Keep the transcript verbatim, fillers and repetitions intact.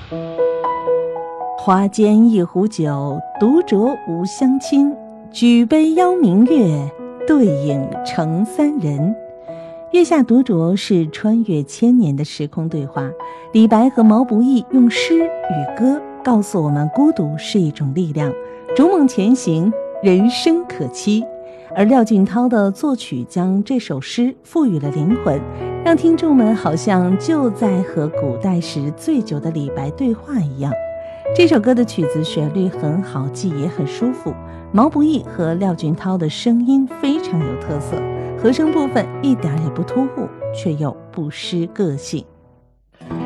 花间一壶酒，独酌无相亲。举杯邀明月，对影成三人。月下独酌是穿越千年的时空对话，李白和毛不易用诗与歌告诉我们，孤独是一种力量，逐梦前行，人生可期。而廖俊涛的作曲将这首诗赋予了灵魂，让听众们好像就在和古代时醉酒的李白对话一样。这首歌的曲子旋律很好记，也很舒服。毛不易和廖俊涛的声音非常有特色，和声部分一点也不突兀，却又不失个性。